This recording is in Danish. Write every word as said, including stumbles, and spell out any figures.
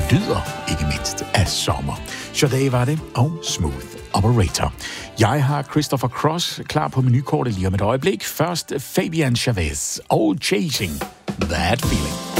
lyder ikke mindst af sommer. Sade var det, og Smooth Operator. Jeg har Christopher Cross klar på menukortet lige om et øjeblik. Først Fabian Chavez og Chasing That Feeling.